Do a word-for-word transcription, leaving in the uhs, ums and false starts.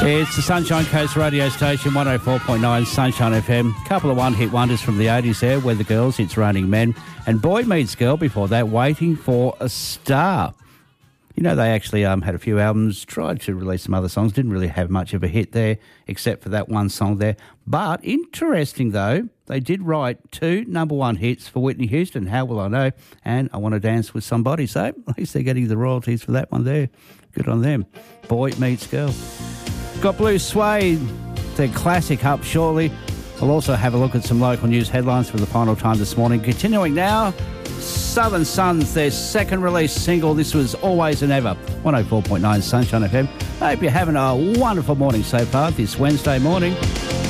It's the Sunshine Coast radio station, one oh four point nine Sunshine F M. Couple of one-hit wonders from the eighties there, Weather Girls, It's Raining Men, and Boy Meets Girl before that, Waiting for a Star. You know, they actually um, had a few albums, tried to release some other songs, didn't really have much of a hit there, except for that one song there. But interesting, though, they did write two number one hits for Whitney Houston, How Will I Know, and I Want to Dance with Somebody. So at least they're getting the royalties for that one there. Good on them. Boy Meets Girl. Got Blue Suede, their classic, up shortly. We'll also have a look at some local news headlines for the final time this morning. Continuing now, Southern Sons, their second release single. This was Always and Ever, one oh four point nine Sunshine F M. I hope you're having a wonderful morning so far this Wednesday morning.